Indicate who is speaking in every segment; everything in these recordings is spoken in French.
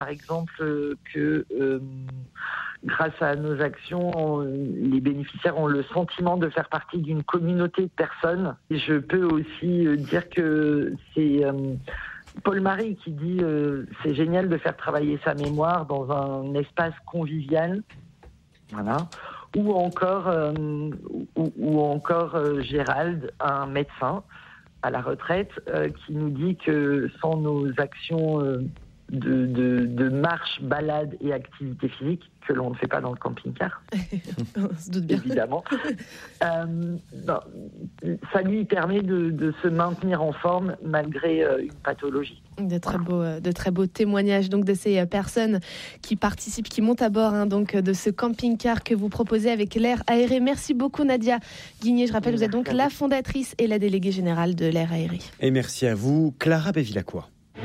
Speaker 1: Par exemple, grâce à nos actions, les bénéficiaires ont le sentiment de faire partie d'une communauté de personnes. Et je peux aussi dire que c'est Paul Marie qui dit c'est génial de faire travailler sa mémoire dans un espace convivial. Voilà. Ou encore Gérald, un médecin à la retraite, qui nous dit que sans nos actions de marche, balade et activité physique, que l'on ne fait pas dans le camping-car,
Speaker 2: on se doute bien.
Speaker 1: Évidemment, ça lui permet de se maintenir en forme malgré une pathologie.
Speaker 2: De très beaux témoignages donc de ces personnes qui participent, qui montent à bord donc de ce camping-car que vous proposez avec l'air aéré. Merci beaucoup Nadia Guigné. Je rappelle, vous êtes donc la fondatrice et la déléguée générale de l'air aéré.
Speaker 3: Et merci à vous, Clara Bevilacqua.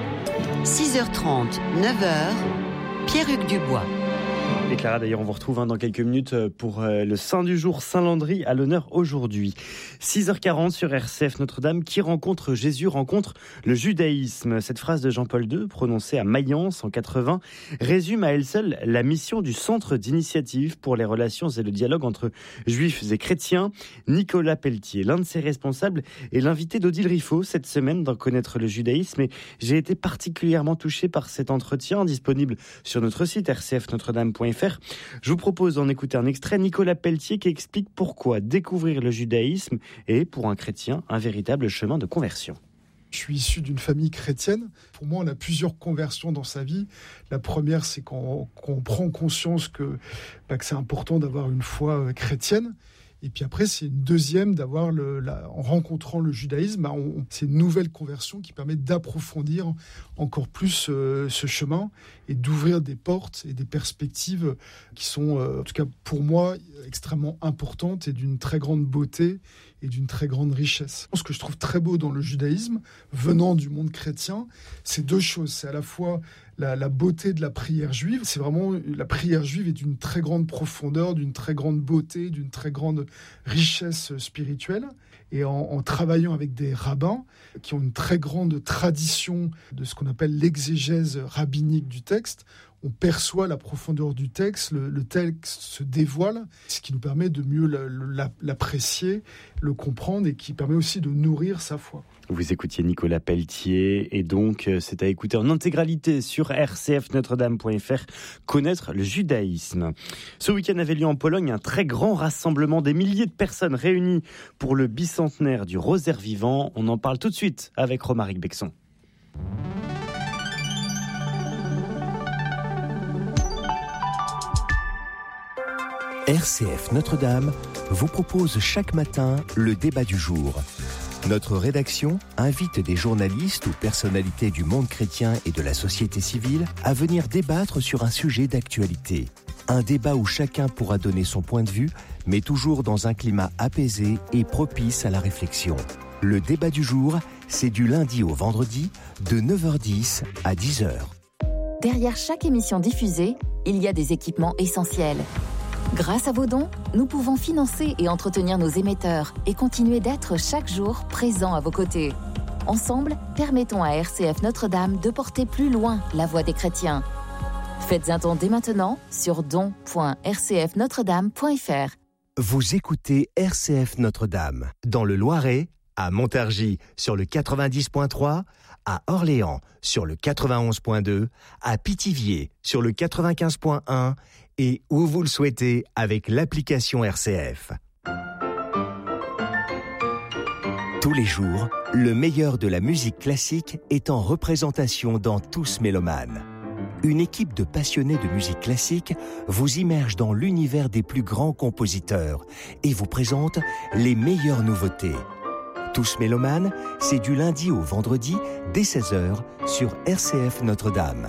Speaker 4: 6h30, 9h, Pierre-Hugues Dubois.
Speaker 3: Et Clara, d'ailleurs, on vous retrouve dans quelques minutes pour le Saint du jour, Saint-Landry, à l'honneur aujourd'hui. 6h40 sur RCF Notre-Dame, qui rencontre Jésus, rencontre le judaïsme. Cette phrase de Jean-Paul II, prononcée à Mayence en 80, résume à elle seule la mission du Centre d'initiative pour les relations et le dialogue entre juifs et chrétiens, Nicolas Pelletier. L'un de ses responsables est l'invité d'Odile Riffaut cette semaine d'en connaître le judaïsme. Et j'ai été particulièrement touché par cet entretien, disponible sur notre site rcfnotredame.fr. Je vous propose d'en écouter un extrait. Nicolas Pelletier qui explique pourquoi découvrir le judaïsme est, pour un chrétien, un véritable chemin de conversion.
Speaker 5: Je suis issu d'une famille chrétienne. Pour moi, on a plusieurs conversions dans sa vie. La première, c'est qu'on prend conscience que c'est important d'avoir une foi chrétienne. Et puis après, c'est une deuxième d'avoir, en rencontrant le judaïsme, c'est une nouvelle conversion qui permet d'approfondir encore plus ce chemin et d'ouvrir des portes et des perspectives qui sont, en tout cas pour moi, extrêmement importantes et d'une très grande beauté et d'une très grande richesse. Ce que je trouve très beau dans le judaïsme, venant du monde chrétien, c'est deux choses. C'est à la fois la beauté de la prière juive. C'est vraiment, la prière juive est d'une très grande profondeur, d'une très grande beauté, d'une très grande richesse spirituelle. Et en travaillant avec des rabbins qui ont une très grande tradition de ce qu'on appelle l'exégèse rabbinique du texte, on perçoit la profondeur du texte, le texte se dévoile, ce qui nous permet de mieux l'apprécier, le comprendre et qui permet aussi de nourrir sa foi.
Speaker 3: Vous écoutiez Nicolas Pelletier et donc c'est à écouter en intégralité sur rcfnotredame.fr, connaître le judaïsme. Ce week-end avait lieu en Pologne un très grand rassemblement, des milliers de personnes réunies pour le bicentenaire du Rosaire vivant. On en parle tout de suite avec Romaric Bexon.
Speaker 6: RCF Notre-Dame vous propose chaque matin le débat du jour. Notre rédaction invite des journalistes ou personnalités du monde chrétien et de la société civile à venir débattre sur un sujet d'actualité. Un débat où chacun pourra donner son point de vue, mais toujours dans un climat apaisé et propice à la réflexion. Le débat du jour, c'est du lundi au vendredi, de 9h10 à 10h.
Speaker 7: Derrière chaque émission diffusée, il y a des équipements essentiels. Grâce à vos dons, nous pouvons financer et entretenir nos émetteurs et continuer d'être chaque jour présents à vos côtés. Ensemble, permettons à RCF Notre-Dame de porter plus loin la voix des chrétiens. Faites un don dès maintenant sur don.rcfnotredame.fr.
Speaker 6: Vous écoutez RCF Notre-Dame, dans le Loiret, à Montargis sur le 90.3, à Orléans sur le 91.2, à Pithiviers sur le 95.1 et où vous le souhaitez avec l'application RCF. Tous les jours, le meilleur de la musique classique est en représentation dans Tous Mélomanes. Une équipe de passionnés de musique classique vous immerge dans l'univers des plus grands compositeurs et vous présente les meilleures nouveautés. Tous Mélomanes, c'est du lundi au vendredi dès 16h sur RCF Notre-Dame.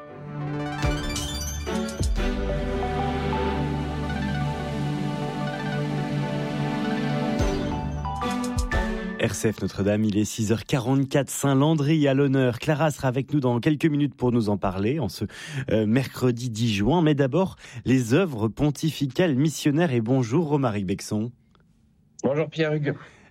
Speaker 3: RCF Notre-Dame, il est 6h44, Saint-Landry à l'honneur. Clara sera avec nous dans quelques minutes pour nous en parler, en ce mercredi 10 juin. Mais d'abord, les œuvres pontificales missionnaires. Et bonjour Romaric Bexon.
Speaker 8: Bonjour Pierre-Hugues.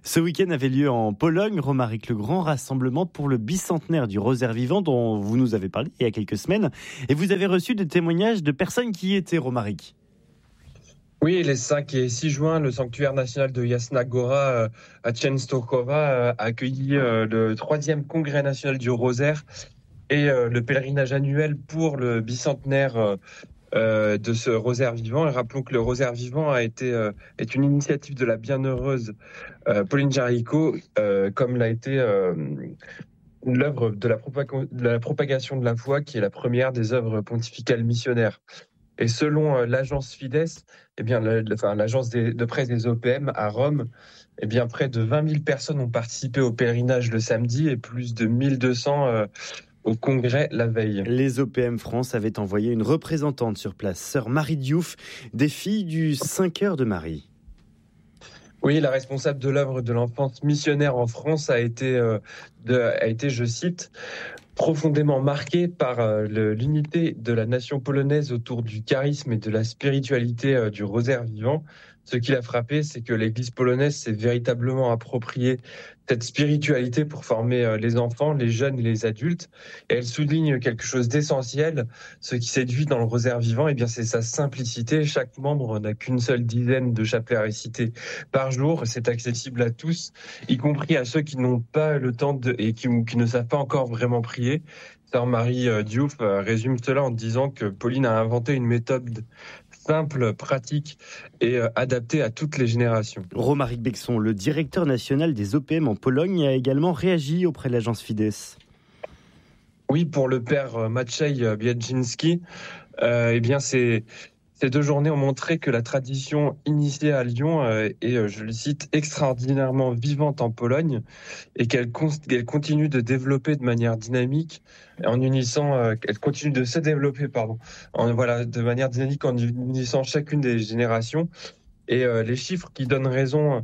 Speaker 3: Ce week-end avait lieu en Pologne, Romaric, le grand rassemblement pour le bicentenaire du Rosaire vivant dont vous nous avez parlé il y a quelques semaines. Et vous avez reçu des témoignages de personnes qui y étaient, Romaric.
Speaker 8: Oui, les 5 et 6 juin, le sanctuaire national de Jasna Góra à Częstochowa a accueilli le 3e congrès national du Rosaire et le pèlerinage annuel pour le bicentenaire de ce Rosaire vivant. Et rappelons que le Rosaire vivant est une initiative de la bienheureuse Pauline Jaricot, comme l'a été l'œuvre de la propagation de la foi, qui est la première des œuvres pontificales missionnaires. Et selon l'agence Fides, l'agence de presse des OPM à Rome, près de 20 000 personnes ont participé au pèlerinage le samedi et plus de 1200 au congrès la veille.
Speaker 3: Les OPM France avaient envoyé une représentante sur place, sœur Marie Diouf, des filles du 5 heures de Marie.
Speaker 8: Oui, la responsable de l'œuvre de l'enfance missionnaire en France a été, je cite, profondément marquée par l'unité de la nation polonaise autour du charisme et de la spiritualité du Rosaire vivant. Ce qui l'a frappé, c'est que l'Église polonaise s'est véritablement appropriée cette spiritualité pour former les enfants, les jeunes et les adultes. Et elle souligne quelque chose d'essentiel. Ce qui séduit dans le Rosaire vivant, c'est sa simplicité. Chaque membre n'a qu'une seule dizaine de chapelets à réciter par jour. C'est accessible à tous, y compris à ceux qui n'ont pas le temps et qui ne savent pas encore vraiment prier. Sœur Marie Diouf résume cela en disant que Pauline a inventé une méthode simple, pratique et adaptée à toutes les générations.
Speaker 3: Romaric Bexon, le directeur national des OPM en Pologne, a également réagi auprès de l'agence Fides.
Speaker 8: Oui, pour le père Maciej Biedzinski, ces 2 journées ont montré que la tradition initiée à Lyon est, je le cite, extraordinairement vivante en Pologne et qu'elle continue de développer de manière dynamique elle continue de se développer, de manière dynamique en unissant chacune des générations. Et les chiffres lui donnent raison,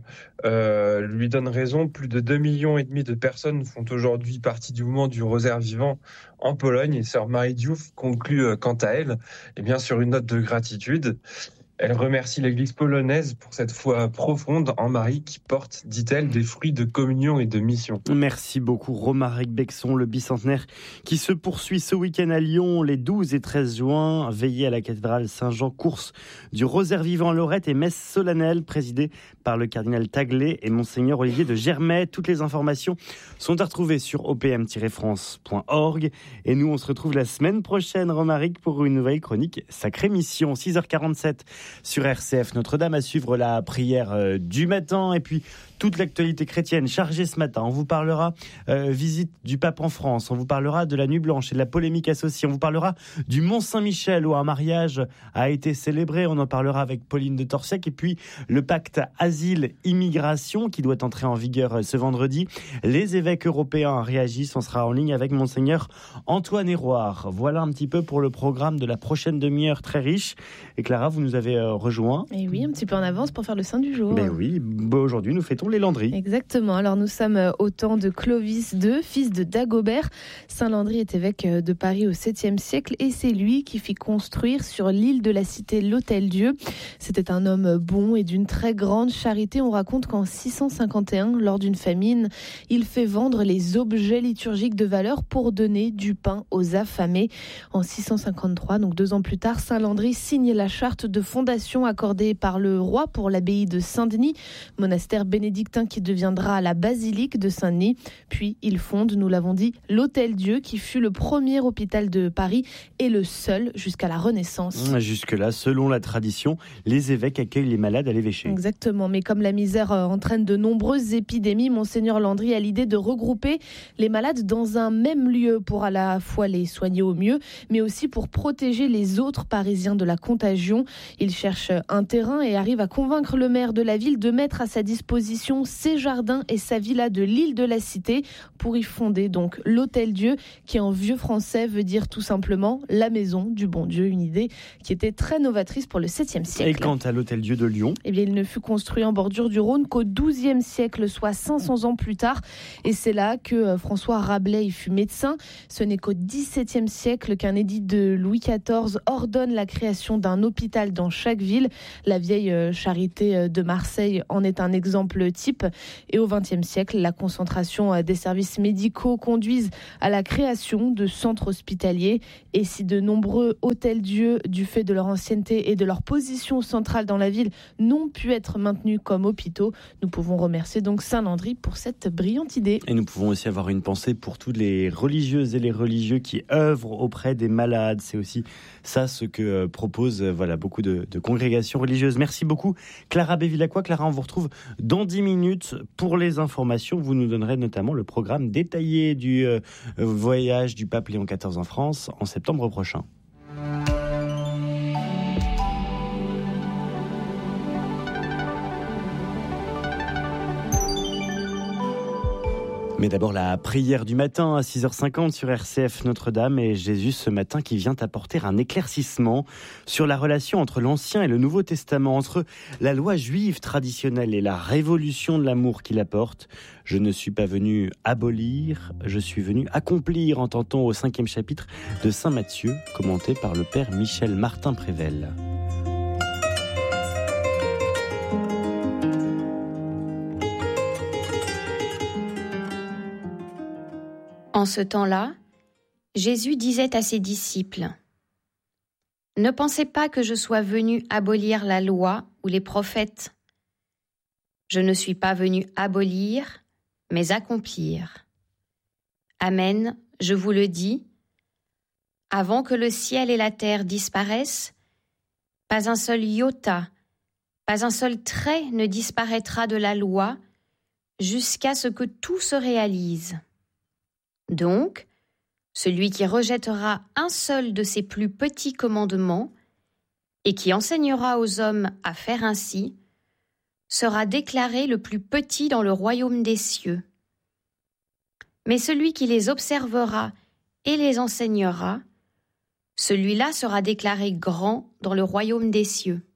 Speaker 8: plus de 2,5 millions de personnes font aujourd'hui partie du mouvement du Rosaire vivant en Pologne. Et sœur Marie Diouf conclut quant à elle, sur une note de gratitude. Elle remercie l'Église polonaise pour cette foi profonde en Marie qui porte, dit-elle, des fruits de communion et de mission.
Speaker 3: Merci beaucoup Romaric Bexon, le bicentenaire qui se poursuit ce week-end à Lyon, les 12 et 13 juin. Veillée à la cathédrale Saint-Jean, course du Rosaire vivant Lorette et messe solennelle présidée par le cardinal Taglé et monseigneur Olivier de Germay. Toutes les informations sont à retrouver sur opm-france.org. Et nous, on se retrouve la semaine prochaine, Romaric, pour une nouvelle chronique Sacrée Mission, 6h47. Sur RCF Notre-Dame, à suivre la prière du matin et puis toute l'actualité chrétienne chargée ce matin. On vous parlera visite du pape en France, on vous parlera de la Nuit Blanche et de la polémique associée, on vous parlera du Mont Saint-Michel où un mariage a été célébré, on en parlera avec Pauline de Torsiac et puis le pacte asile-immigration qui doit entrer en vigueur ce vendredi. Les évêques européens réagissent, on sera en ligne avec monseigneur Antoine Héroard. Voilà un petit peu pour le programme de la prochaine demi-heure très riche. Et Clara, vous nous avez rejoint.
Speaker 2: Et oui, un petit peu en avance pour faire le Saint du jour.
Speaker 3: Ben oui, aujourd'hui nous fêtons les Landry.
Speaker 2: Exactement, alors nous sommes au temps de Clovis II, fils de Dagobert. Saint Landry est évêque de Paris au 7e siècle et c'est lui qui fit construire sur l'île de la Cité l'Hôtel-Dieu. C'était un homme bon et d'une très grande charité. On raconte qu'en 651, lors d'une famine, il fait vendre les objets liturgiques de valeur pour donner du pain aux affamés. En 653, donc 2 ans plus tard, Saint Landry signe la charte de fondation accordée par le roi pour l'abbaye de Saint-Denis, monastère bénédictin qui deviendra la basilique de Saint-Denis. Puis il fonde, nous l'avons dit, l'Hôtel-Dieu qui fut le premier hôpital de Paris et le seul jusqu'à la Renaissance.
Speaker 3: Jusque-là, selon la tradition, les évêques accueillent les malades à l'évêché.
Speaker 2: Exactement, mais comme la misère entraîne de nombreuses épidémies, monseigneur Landry a l'idée de regrouper les malades dans un même lieu pour à la fois les soigner au mieux, mais aussi pour protéger les autres Parisiens de la contagion. Il cherche un terrain et arrive à convaincre le maire de la ville de mettre à sa disposition ses jardins et sa villa de l'île de la Cité pour y fonder donc l'Hôtel-Dieu qui en vieux français veut dire tout simplement la maison du bon Dieu, une idée qui était très novatrice pour le 7e siècle.
Speaker 3: Et quant à l'Hôtel-Dieu de Lyon,
Speaker 2: il ne fut construit en bordure du Rhône qu'au 12e siècle, soit 500 ans plus tard. Et c'est là que François Rabelais y fut médecin. Ce n'est qu'au 17e siècle qu'un édit de Louis XIV ordonne la création d'un hôpital dans chaque ville. La vieille charité de Marseille en est un exemple type. Et au XXe siècle, la concentration des services médicaux conduisent à la création de centres hospitaliers. Et si de nombreux hôtels-dieux, du fait de leur ancienneté et de leur position centrale dans la ville, n'ont pu être maintenus comme hôpitaux, nous pouvons remercier donc Saint-Landry pour cette brillante idée.
Speaker 3: Et nous pouvons aussi avoir une pensée pour toutes les religieuses et les religieux qui œuvrent auprès des malades. C'est aussi ça ce que proposent beaucoup de congrégations religieuses. Merci beaucoup Clara Bevilacqua. Clara, on vous retrouve dans 10 minutes pour les informations. Vous nous donnerez notamment le programme détaillé du voyage du pape Léon XIV en France en septembre prochain. Mais d'abord la prière du matin à 6h50 sur RCF Notre-Dame et Jésus ce matin qui vient apporter un éclaircissement sur la relation entre l'Ancien et le Nouveau Testament, entre la loi juive traditionnelle et la révolution de l'amour qu'il apporte. Je ne suis pas venu abolir, je suis venu accomplir, entend-on au 5e chapitre de Saint Matthieu, commenté par le père Michel Martin-Prével.
Speaker 9: En ce temps-là, Jésus disait à ses disciples : « Ne pensez pas que je sois venu abolir la loi ou les prophètes. Je ne suis pas venu abolir, mais accomplir. Amen, je vous le dis, avant que le ciel et la terre disparaissent, pas un seul iota, pas un seul trait ne disparaîtra de la loi jusqu'à ce que tout se réalise. Donc, celui qui rejettera un seul de ces plus petits commandements et qui enseignera aux hommes à faire ainsi, sera déclaré le plus petit dans le royaume des cieux. Mais celui qui les observera et les enseignera, celui-là sera déclaré grand dans le royaume des cieux.